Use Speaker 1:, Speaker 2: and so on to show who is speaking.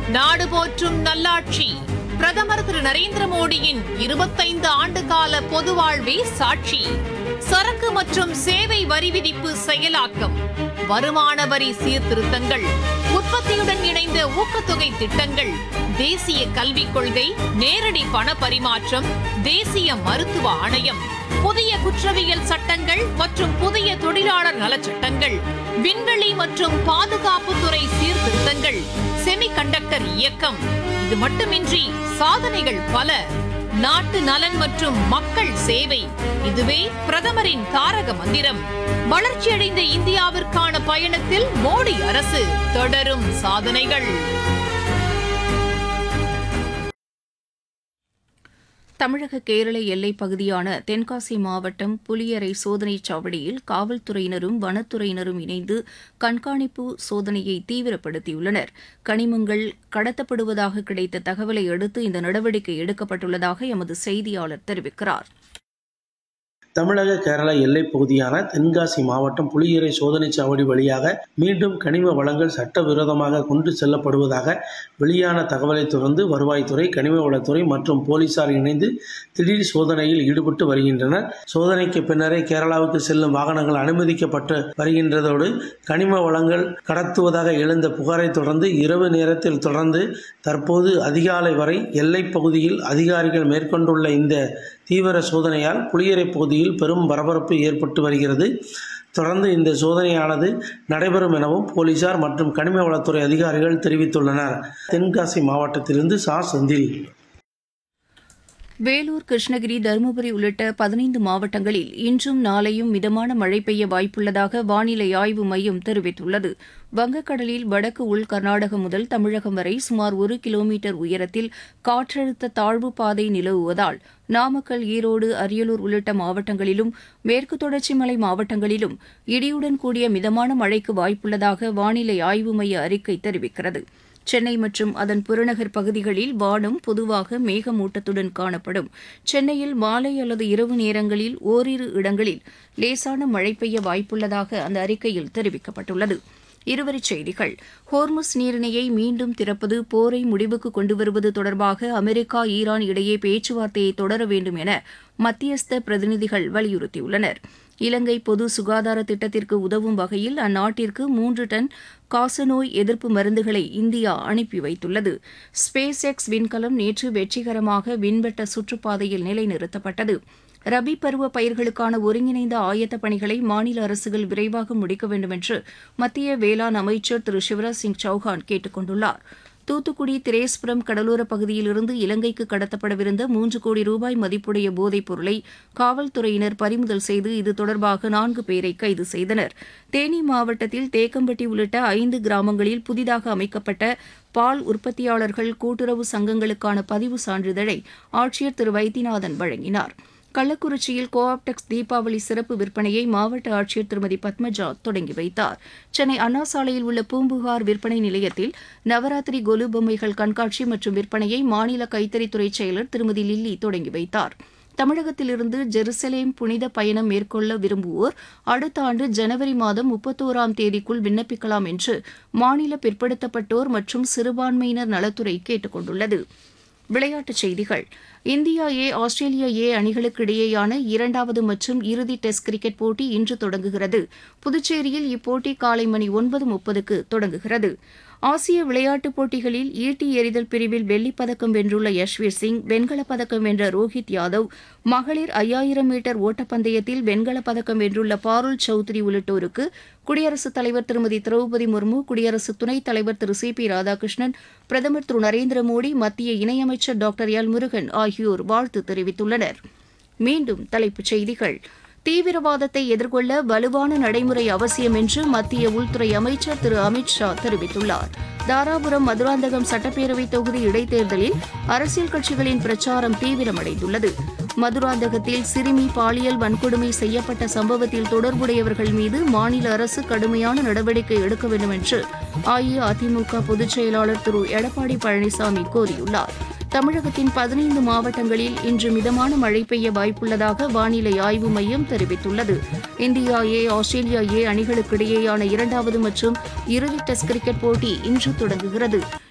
Speaker 1: நாடு போற்றும் நல்லாட்சி. பிரதமர் திரு நரேந்திர மோடியின் 25 ஆண்டுகால பொது வாழ்வே சாட்சி. சரக்கு மற்றும் சேவை வரி விதிப்பு செயலாக்கம். வருமான வரி சீர்திருத்தங்கள். உற்பத்தியுடன் இணைந்த ஊக்கத்தொகை திட்டங்கள். தேசிய கல்விக் கொள்கை. நேரடி பண பரிமாற்றம். தேசிய மருத்துவ ஆணையம். புதிய குற்றவியல் சட்டங்கள் மற்றும் புதிய தொழிலாளர் நலச்சட்டங்கள். விண்வெளி மற்றும் பாதுகாப்புத்துறை சீர்திருத்தங்கள். செமிகண்டக்டர் இயக்கம். இது மட்டுமின்றி சாதனைகள் பல. நாட்டு நலன் மற்றும் மக்கள் சேவை. இதுவே பிரதமரின் தாரக மந்திரம். வளர்ச்சியடைந்த இந்தியாவிற்கான பயணத்தில் மோடி அரசு. தொடரும் சாதனைகள்.
Speaker 2: தமிழக கேரள எல்லைப் பகுதியான தென்காசி மாவட்டம் புலியரை சோதனைச் சாவடியில் காவல்துறையினரும் வனத்துறையினரும் இணைந்து கண்காணிப்பு சோதனையை தீவிரப்படுத்தியுள்ளனர். கனிமங்கள் கடத்தப்படுவதாக கிடைத்த தகவலை அடுத்து இந்த நடவடிக்கை எடுக்கப்பட்டுள்ளதாக எமது செய்தியாளர் தெரிவிக்கிறார்.
Speaker 3: தமிழக கேரள எல்லைப் பகுதியான தென்காசி மாவட்டம் புலியரை சோதனைச் சாவடி வழியாக மீண்டும் கனிம வளங்கள் சட்டவிரோதமாக கொண்டு செல்லப்படுவதாக வெளியான தகவலை தொடர்ந்து வருவாய்த்துறை, கனிம வளத்துறை மற்றும் போலீசார் இணைந்து திடீர் சோதனையில் ஈடுபட்டு வருகின்றனர். சோதனைக்கு பின்னரே கேரளாவுக்கு செல்லும் வாகனங்கள் அனுமதிக்கப்பட்டு வருகின்றதோடு கனிம வளங்கள் கடத்துவதாக எழுந்த புகாரை தொடர்ந்து இரவு நேரத்தில் தொடர்ந்து தற்போது அதிகாலை வரை எல்லைப் பகுதியில் அதிகாரிகள் மேற்கொண்டுள்ள இந்த தீவிர சோதனையால் புலியரை பகுதியில் பெரும் பரபரப்பு ஏற்பட்டு வருகிறது. தொடர்ந்து இந்த சோதனையானது நடைபெறும் எனவும் போலீசார் மற்றும் கனிம வளத்துறை அதிகாரிகள் தெரிவித்துள்ளனர். தென்காசி மாவட்டத்திலிருந்து செந்தில்.
Speaker 2: வேலூர், கிருஷ்ணகிரி, தருமபுரி உள்ளிட்ட 15 மாவட்டங்களில் இன்றும் நாளையும் மிதமான மழை பெய்ய வாய்ப்புள்ளதாக வானிலை ஆய்வு மையம் தெரிவித்துள்ளது. வங்கக்கடலில் வடக்கு உள் கர்நாடகம் முதல் தமிழகம் வரை சுமார் 1 கிலோமீட்டர் உயரத்தில் காற்றழுத்த தாழ்வு பாதை நிலவுவதால் நாமக்கல், ஈரோடு, அரியலூர் உள்ளிட்ட மாவட்டங்களிலும் மேற்கு தொடர்ச்சி மலை மாவட்டங்களிலும் இடியுடன் கூடிய மிதமான மழைக்கு வாய்ப்புள்ளதாக வானிலை ஆய்வு மைய அறிக்கை தெரிவிக்கிறது. சென்னை மற்றும் அதன் புறநகர் பகுதிகளில் வானம் பொதுவாக மேகமூட்டத்துடன் காணப்படும். சென்னையில் மாலை அல்லது இரவு நேரங்களில் ஓரிரு இடங்களில் லேசான மழை பெய்ய வாய்ப்புள்ளதாக அந்த அறிக்கையில் தெரிவிக்கப்பட்டுள்ளது. இருவரிச் செய்திகள். ஹோர்முஸ் நீரிணையை மீண்டும் திறப்பது போரை முடிவுக்கு கொண்டுவருவது தொடர்பாக அமெரிக்கா, ஈரான் இடையே பேச்சுவார்த்தையை தொடர வேண்டும் என மத்தியஸ்த பிரதிநிதிகள் வலியுறுத்தியுள்ளனர். இலங்கை பொது சுகாதார திட்டத்திற்கு உதவும் வகையில் அந்நாட்டிற்கு 3 டன் காசநோய் எதிர்ப்பு மருந்துகளை இந்தியா அனுப்பி வைத்துள்ளது. ஸ்பேஸ் எக்ஸ் விண்கலம் நேற்று வெற்றிகரமாக விண்வெட்ட சுற்றுப்பாதையில் நிலைநிறுத்தப்பட்டது. ரபி பருவ பயிர்களுக்கான ஒருங்கிணைந்த ஆயத்த பணிகளை மாநில அரசுகள் விரைவாக முடிக்க வேண்டும் என்று மத்திய வேளாண் அமைச்சர் திரு சிவராஜ் சிங் சௌஹான் கேட்டுக் கொண்டுள்ளார். தூத்துக்குடி திரேஸ்புரம் கடலோரப் பகுதியிலிருந்து இலங்கைக்கு கடத்தப்படவிருந்த 3 கோடி ரூபாய் மதிப்புடைய போதைப் பொருளை காவல்துறையினர் பறிமுதல் செய்து இது தொடர்பாக 4 பேரை கைது செய்தனர். தேனி மாவட்டத்தில் தேக்கம்பட்டி உள்ளிட்ட 5 கிராமங்களில் புதிதாக அமைக்கப்பட்ட பால் உற்பத்தியாளர்கள் கூட்டுறவு சங்கங்களுக்கான பதிவு சான்றிதழை ஆட்சியர் திரு வைத்தியநாதன் வழங்கினார். கள்ளக்குறிச்சியில் கோஆப்டெக்ஸ் தீபாவளி சிறப்பு விற்பனையை மாவட்ட ஆட்சியர் திருமதி பத்மஜா தொடங்கி வைத்தார். சென்னை அண்ணா சாலையில் உள்ள பூம்புகார் விற்பனை நிலையத்தில் நவராத்திரி கொலு பொம்மைகள் கண்காட்சி மற்றும் விற்பனையை மாநில கைத்தறித்துறை செயலர் திருமதி லில்லி தொடங்கி வைத்தார். தமிழகத்திலிருந்து ஜெருசலேம் புனித பயணம் மேற்கொள்ள விரும்புவோர் அடுத்த ஆண்டு ஜனவரி மாதம் 31ஆம் தேதிக்குள் விண்ணப்பிக்கலாம் என்று மாநில பிற்படுத்தப்பட்டோர் மற்றும் சிறுபான்மையினர் நலத்துறை கேட்டுக் கொண்டுள்ளது. விளையாட்டுச் செய்திகள். இந்தியா ஏ, ஆஸ்திரேலியா ஏ அணிகளுக்கு இடையேயான 2வது மற்றும் இறுதி டெஸ்ட் கிரிக்கெட் போட்டி இன்று தொடங்குகிறது. புதுச்சேரியில் இப்போட்டி காலை மணி 9:30க்கு தொடங்குகிறது. ஆசிய விளையாட்டுப் போட்டிகளில் ஈட்டி எறிதல் பிரிவில் வெள்ளிப்பதக்கம் வென்றுள்ள யஷ்வீர் சிங், வெண்கலப் பதக்கம் வென்ற ரோஹித் யாதவ், மகளிர் 5000 மீட்டர் ஓட்டப்பந்தயத்தில் வெண்கலப் பதக்கம் வென்றுள்ள பாருல் சௌத்ரி உள்ளிட்டோருக்கு குடியரசுத் தலைவர் திருமதி திரௌபதி முர்மு, குடியரசு துணைத் தலைவர் திரு சி பி ராதாகிருஷ்ணன், பிரதமர் திரு நரேந்திர மோடி, மத்திய இணையமைச்சர் டாக்டர் எல் முருகன் ஆகியோர் வாழ்த்து தெரிவித்துள்ளனர். மீண்டும் தலைப்புச் செய்திகள். தீவிரவாதத்தை எதிர்கொள்ள வலுவான நடைமுறை அவசியம் என்று மத்திய உள்துறை அமைச்சர் திரு அமித் ஷா தெரிவித்துள்ளார். தாராபுரம், மதுராந்தகம் சட்டப்பேரவைத் தொகுதி இடைத்தேர்தலில் அரசியல் கட்சிகளின் பிரச்சாரம் தீவிரமடைந்துள்ளது. மதுராந்தகத்தில் சிறுமி பாலியல் வன்கொடுமை செய்யப்பட்ட சம்பவத்தில் தொடர்புடையவர்கள் மீது மாநில அரசு கடுமையான நடவடிக்கை எடுக்க வேண்டும் என்று அஇஅதிமுக பொதுச் செயலாளர் திரு எடப்பாடி பழனிசாமி கோரியுள்ளார். தமிழகத்தின் 15 மாவட்டங்களில் இன்று மிதமான மழை பெய்ய வாய்ப்புள்ளதாக வானிலை ஆய்வு மையம் தெரிவித்துள்ளது. இந்தியா ஏ, ஆஸ்திரேலியா ஏ அணிகளுக்கிடையேயான 2வது மற்றும் இறுதி டெஸ்ட் கிரிக்கெட் போட்டி இன்று தொடங்குகிறது.